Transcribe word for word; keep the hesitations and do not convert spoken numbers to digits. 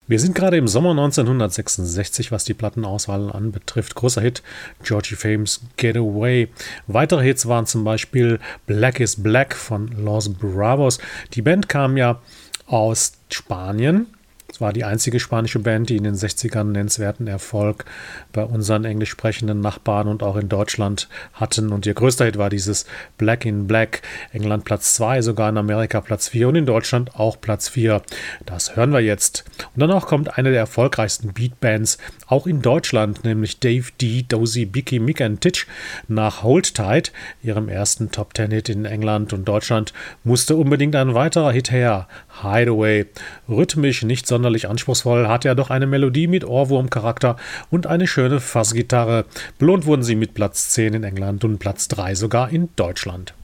Wir sind gerade im Sommer neunzehnhundertsechsundsechzig, was die Plattenauswahl anbetrifft. Großer Hit, Georgie Fames Get Away. Weitere Hits waren zum Beispiel Black is Black von Los Bravos. Die Band kam ja aus Spanien. Es war die einzige spanische Band, die in den sechzigern nennenswerten Erfolg bei unseren englisch sprechenden Nachbarn und auch in Deutschland hatten. Und ihr größter Hit war dieses Black in Black. England Platz zwei, sogar in Amerika Platz vier und in Deutschland auch Platz vier. Das hören wir jetzt. Und danach kommt eine der erfolgreichsten Beatbands, auch in Deutschland, nämlich Dave D, Dozy, Bicky, Mick and Titch. Nach Hold Tight, ihrem ersten Top-Ten-Hit in England und Deutschland, musste unbedingt ein weiterer Hit her. Hideaway. Rhythmisch nicht sonderlich anspruchsvoll, hat ja doch eine Melodie mit Ohrwurmcharakter und eine schöne Fassgitarre. Belohnt wurden sie mit Platz zehn in England und Platz drei sogar in Deutschland.